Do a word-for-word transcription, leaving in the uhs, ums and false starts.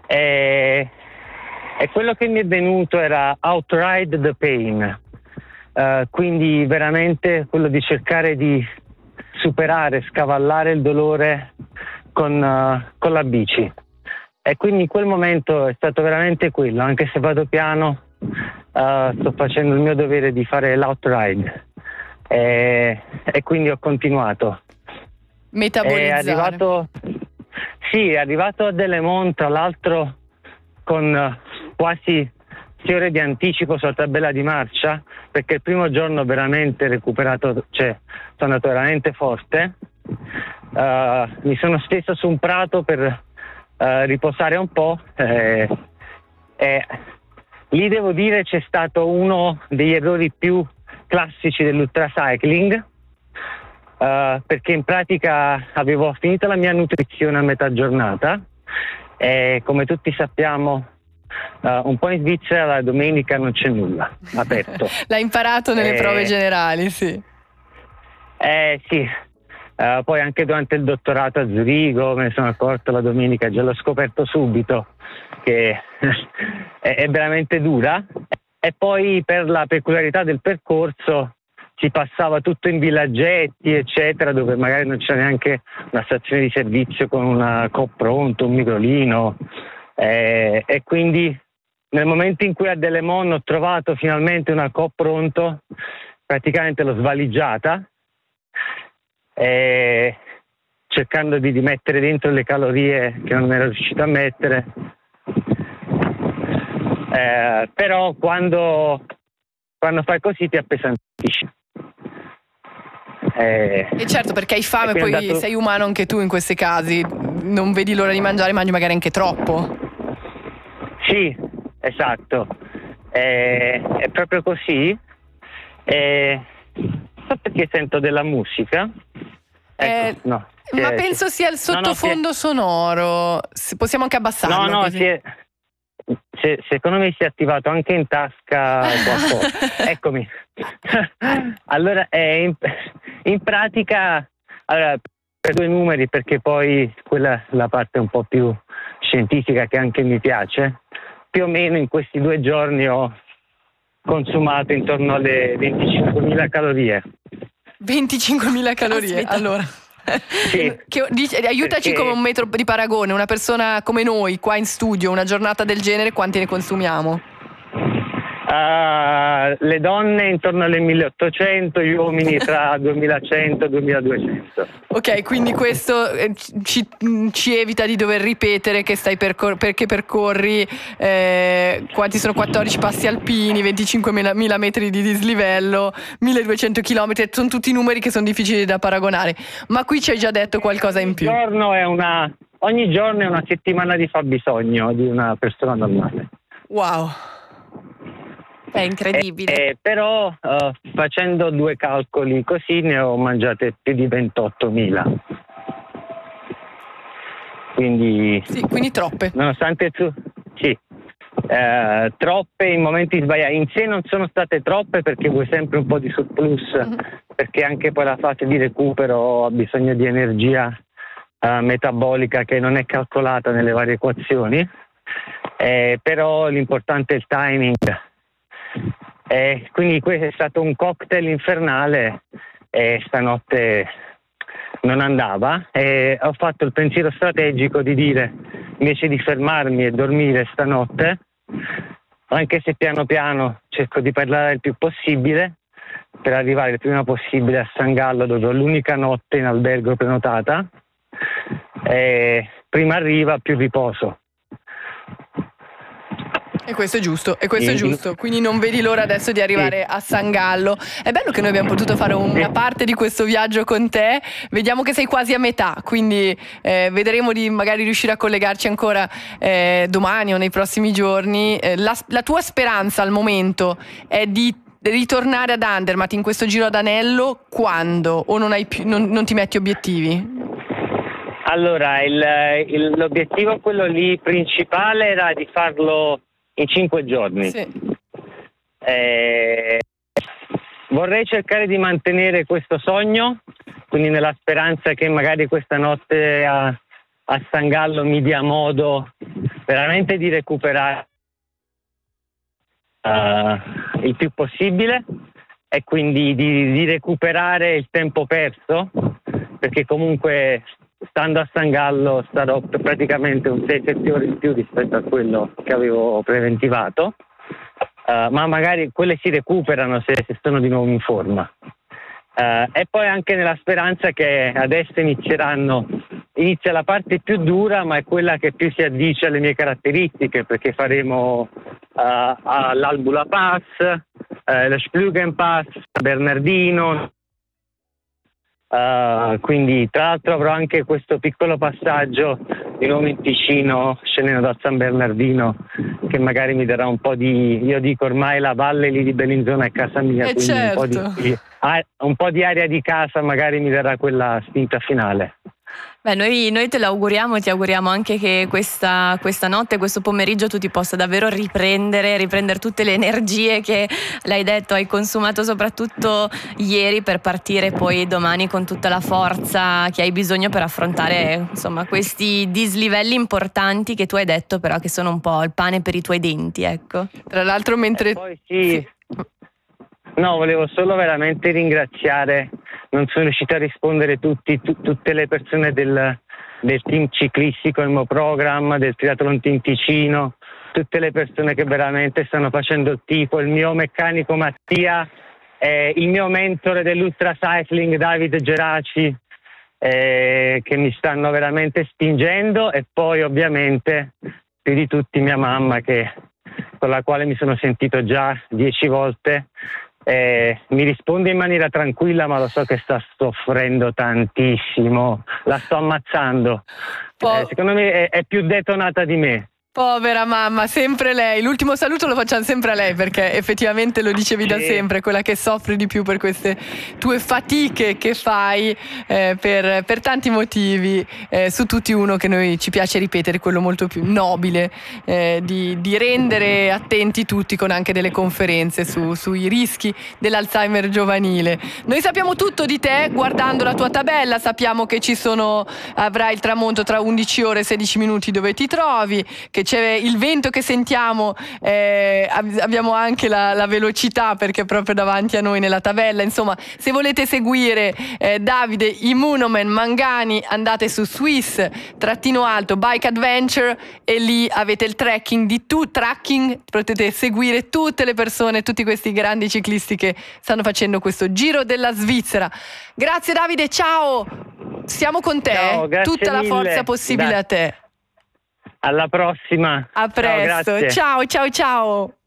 E, e quello che mi è venuto era outride the pain, uh, quindi veramente quello di cercare di superare, scavallare il dolore con, uh, con la bici. E quindi in quel momento è stato veramente quello, anche se vado piano, uh, sto facendo il mio dovere di fare l'outride. E, e quindi ho continuato. Metabolizzare. È arrivato, sì, è arrivato a Delemont, tra l'altro con quasi sei ore di anticipo sulla tabella di marcia, perché il primo giorno veramente recuperato, cioè sono andato veramente forte. Uh, mi sono steso su un prato per Uh, riposare un po', eh, eh, lì devo dire c'è stato uno degli errori più classici dell'ultracycling, uh, perché in pratica avevo finito la mia nutrizione a metà giornata e come tutti sappiamo uh, un po' in Svizzera la domenica non c'è nulla aperto. L'hai imparato nelle eh, prove generali, sì. Eh sì. Uh, poi anche durante il dottorato a Zurigo me ne sono accorto la domenica, già l'ho scoperto subito che è, è veramente dura, e poi per la peculiarità del percorso si passava tutto in villaggetti eccetera, dove magari non c'era neanche una stazione di servizio con una coop pronto, un microlino, eh, e quindi nel momento in cui a Delemont ho trovato finalmente una coop pronto, praticamente l'ho svaligiata, e cercando di, di mettere dentro le calorie che non ero riuscito a mettere, eh, però quando, quando fai così ti appesantisci. Eh, e certo, perché hai fame, poi andato... sei umano anche tu in questi casi, non vedi l'ora di mangiare, mangi magari anche troppo. Sì, esatto, eh, è proprio così. Eh, so perché sento della musica. Ecco, eh, no, ma è, penso sia il sottofondo no, no, sonoro. Possiamo anche abbassarlo. No, no, così. Si è, se, secondo me si è attivato anche in tasca qualcosa. Eccomi. Allora, eh, in, in pratica, allora, per due numeri, perché poi quella è la parte un po' più scientifica che anche mi piace. Più o meno in questi due giorni ho consumato intorno alle venticinquemila calorie. venticinquemila calorie, Aspetta. allora. Sì, che, dici, aiutaci perché... come un metro di paragone, una persona come noi qua in studio, una giornata del genere, quanti ne consumiamo? Uh, le donne intorno alle milleottocento, gli uomini tra duemilacento e duemiladuecento. Ok, quindi questo eh, ci, ci evita di dover ripetere che stai percor- perché percorri eh, quanti sono quattordici passi alpini, venticinquemila metri di dislivello, milleduecento chilometri, sono tutti numeri che sono difficili da paragonare, ma qui ci hai già detto qualcosa in più. Ogni giorno è una, ogni giorno è una settimana di fabbisogno di una persona normale. Wow. È incredibile. Eh, eh, però uh, facendo due calcoli così ne ho mangiate più di ventottomila. Quindi, sì, quindi troppe. Nonostante tu, sì, eh, troppe in momenti sbagliati. In sé non sono state troppe perché vuoi sempre un po' di surplus, mm-hmm. perché anche poi la fase di recupero ha bisogno di energia uh, metabolica che non è calcolata nelle varie equazioni. Eh, però l'importante è il timing. Eh, quindi questo è stato un cocktail infernale e stanotte non andava, e ho fatto il pensiero strategico di dire, invece di fermarmi e dormire stanotte, anche se piano piano cerco di parlare il più possibile per arrivare il prima possibile a San Gallo, dove ho l'unica notte in albergo prenotata, e prima arriva più riposo. E questo è giusto, e questo è giusto, quindi non vedi l'ora adesso di arrivare a San Gallo. È bello che noi abbiamo potuto fare una parte di questo viaggio con te, vediamo che sei quasi a metà, quindi eh, vedremo di magari riuscire a collegarci ancora eh, domani o nei prossimi giorni. Eh, la, la tua speranza al momento è di ritornare ad Andermatt in questo giro ad anello quando? O non, hai più, non, non ti metti obiettivi? Allora, il, il, l'obiettivo quello lì principale era di farlo in cinque giorni. Sì. Eh, vorrei cercare di mantenere questo sogno, quindi nella speranza che magari questa notte a, a San Gallo mi dia modo veramente di recuperare uh, il più possibile e quindi di, di recuperare il tempo perso, perché comunque stando a San Gallo starò praticamente un sei sette ore in più rispetto a quello che avevo preventivato, uh, ma magari quelle si recuperano se, se sono di nuovo in forma. Uh, e poi anche nella speranza che adesso inizieranno, inizia la parte più dura, ma è quella che più si addice alle mie caratteristiche, perché faremo uh, l'Albula Pass, uh, lo Splügen Pass, Bernardino. Uh, quindi tra l'altro avrò anche questo piccolo passaggio di nuovo in Ticino scendendo da San Bernardino, che magari mi darà un po' di, io dico ormai la valle lì di Bellinzona è casa mia, eh quindi certo. un, po di, un po' di aria di casa magari mi darà quella spinta finale. Beh, noi, noi te lo auguriamo, ti auguriamo anche che questa, questa notte, questo pomeriggio tu ti possa davvero riprendere, riprendere tutte le energie che, l'hai detto, hai consumato soprattutto ieri, per partire poi domani con tutta la forza che hai bisogno per affrontare, insomma, questi dislivelli importanti che tu hai detto però che sono un po' il pane per i tuoi denti, ecco. Tra l'altro mentre... E poi sì... sì. No, volevo solo veramente ringraziare, non sono riuscito a rispondere tutti, tu, tutte le persone del, del team ciclistico Emo Program, del Triathlon Team Ticino, tutte le persone che veramente stanno facendo il tifo, il mio meccanico Mattia, eh, il mio mentore dell'ultra cycling Davide Geraci, eh, che mi stanno veramente spingendo, e poi ovviamente più di tutti mia mamma, che, con la quale mi sono sentito già dieci volte. Eh, mi risponde in maniera tranquilla, ma lo so che sta soffrendo tantissimo, la sto ammazzando. Po- eh, secondo me è, è più detonata di me. Povera mamma, sempre lei. L'ultimo saluto lo facciamo sempre a lei, perché effettivamente lo dicevi sì. da sempre, quella che soffre di più per queste tue fatiche che fai eh, per, per tanti motivi, eh, su tutti uno che noi ci piace ripetere, quello molto più nobile, eh, di, di rendere attenti tutti con anche delle conferenze su, sui rischi dell'Alzheimer giovanile. Noi sappiamo tutto di te guardando la tua tabella, sappiamo che ci sono, avrai il tramonto tra undici ore e sedici minuti dove ti trovi, che c'è il vento che sentiamo, eh, abbiamo anche la, la velocità perché è proprio davanti a noi nella tabella. Insomma, se volete seguire eh, Davide Immunoman Mangani, andate su Swiss trattino alto Bike Adventure e lì avete il tracking di tu, tracking, potete seguire tutte le persone, tutti questi grandi ciclisti che stanno facendo questo Giro della Svizzera. Grazie Davide, ciao, siamo con te, ciao, tutta mille. La forza possibile da- a te. Alla prossima. A presto. Ciao, ciao, ciao, ciao.